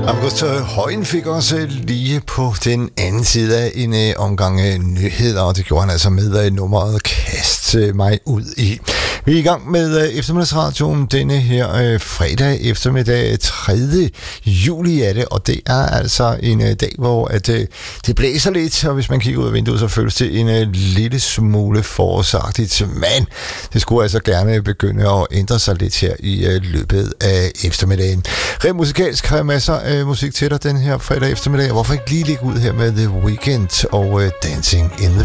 August Højen fik også lige på den anden side af en omgang nyheder, og det gjorde han altså med nummeret Kast mig ud i. Vi er i gang med eftermiddagsradioen denne her fredag eftermiddag 3. juli er det, og det er altså en dag, hvor det blæser lidt, og hvis man kigger ud af vinduet, så føles det en lille smule forårsagtigt, men det skulle altså gerne begynde at ændre sig lidt her i løbet af eftermiddagen. Rent musikalsk har jeg masser af musik til dig den her fredag eftermiddag, og hvorfor ikke lige ligge ud her med The Weeknd og Dancing in the